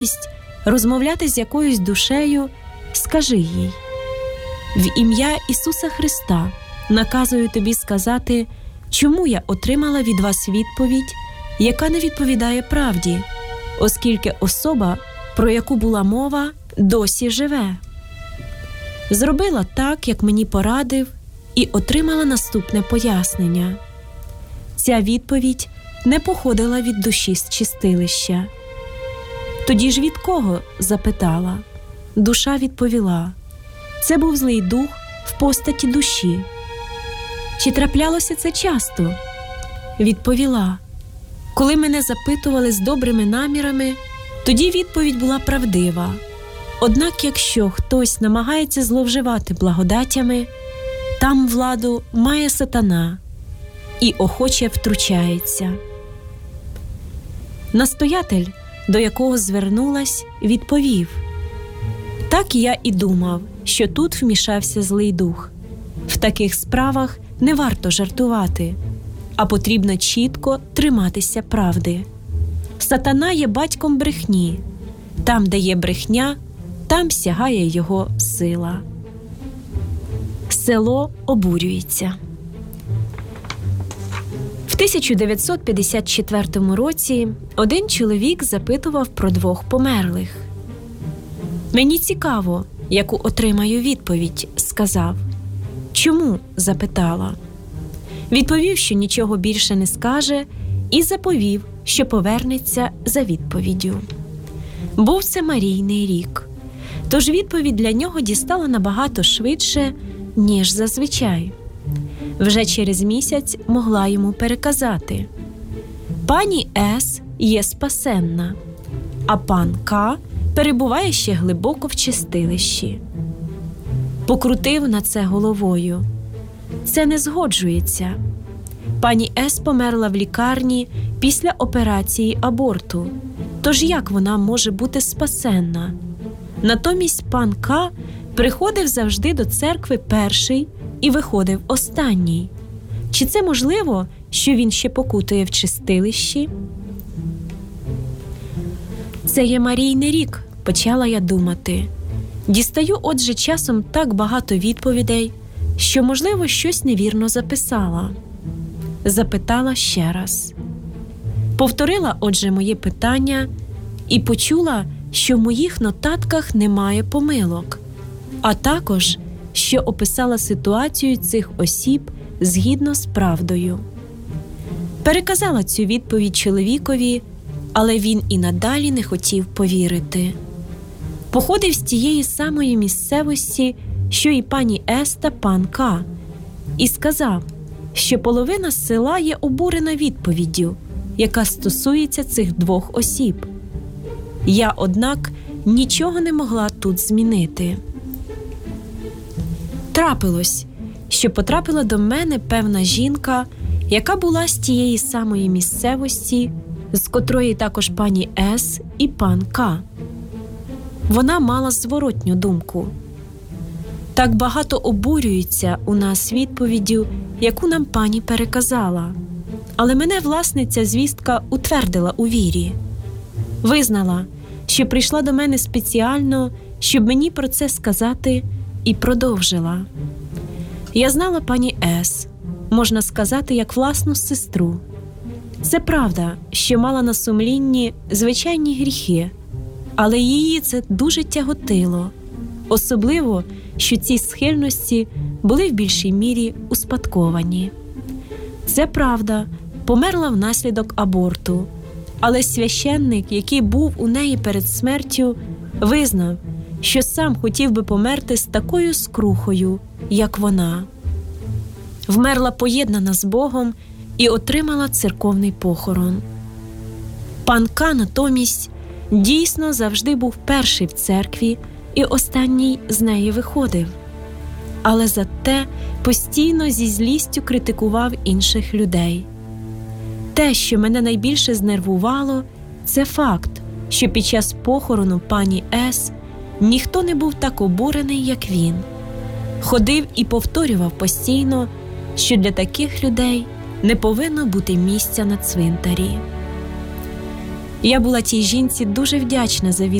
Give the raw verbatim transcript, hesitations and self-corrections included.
розмовляти з якоюсь душею, скажи їй: в ім'я Ісуса Христа наказую тобі сказати, чому я отримала від вас відповідь, яка не відповідає правді, оскільки особа, про яку була мова, досі живе. Зробила так, як мені порадив, і отримала наступне пояснення. Ця відповідь не походила від душі з чистилища. Тоді ж від кого? Запитала. Душа відповіла: це був злий дух в постаті душі. Чи траплялося це часто? Відповіла: коли мене запитували з добрими намірами, тоді відповідь була правдива. Однак, якщо хтось намагається зловживати благодатями, там владу має сатана і охоче втручається. Настоятель, до якого звернулась, відповів: так я і думав, що тут вмішався злий дух. В таких справах не варто жартувати, а потрібно чітко триматися правди. Сатана є батьком брехні. Там, де є брехня, там сягає його сила. Село обурюється. В тисяча дев'ятсот п'ятдесят четвертому році один чоловік запитував про двох померлих. «Мені цікаво, яку отримаю відповідь», – сказав. «Чому?» – запитала. Відповів, що нічого більше не скаже, і заповів, що повернеться за відповіддю. Був це Марійний рік, тож відповідь для нього дістала набагато швидше, ніж зазвичай. Вже через місяць могла йому переказати: «Пані С. є спасенна, а пан К. перебуває ще глибоко в чистилищі». Покрутив на це головою. Це не згоджується. Пані С. померла в лікарні після операції аборту. Тож як вона може бути спасенна? Натомість пан К. приходив завжди до церкви перший і виходив останній. Чи це можливо, що він ще покутує в чистилищі? Це є Марійний рік, почала я думати. Дістаю отже часом так багато відповідей, що, можливо, щось невірно записала. Запитала ще раз. Повторила отже моє питання і почула, що в моїх нотатках немає помилок, а також, що описала ситуацію цих осіб згідно з правдою. Переказала цю відповідь чоловікові, але він і надалі не хотів повірити. Походив з тієї самої місцевості, що і пані С. та пан К. і сказав, що половина села є обурена відповіддю, яка стосується цих двох осіб. Я, однак, нічого не могла тут змінити. Трапилось, що потрапила до мене певна жінка, яка була з тієї самої місцевості, з котрої також пані С. і пан К. Вона мала зворотню думку. Так багато обурюються у нас відповіддю, яку нам пані переказала. Але мене, власне, ця звістка утвердила у вірі. Визнала, що прийшла до мене спеціально, щоб мені про це сказати, і продовжила. Я знала пані С., можна сказати, як власну сестру. Це правда, що мала на сумлінні звичайні гріхи, але її це дуже тяготило, особливо, що ці схильності були в більшій мірі успадковані. Це правда, померла внаслідок аборту, але священник, який був у неї перед смертю, визнав, що сам хотів би померти з такою скрухою, як вона. Вмерла поєднана з Богом і отримала церковний похорон. Пан К. натомість дійсно завжди був перший в церкві і останній з неї виходив. Але зате постійно зі злістю критикував інших людей. Те, що мене найбільше знервувало, це факт, що під час похорону пані С. ніхто не був так обурений, як він. Ходив і повторював постійно, що для таких людей не повинно бути місця на цвинтарі. Я була тій жінці дуже вдячна за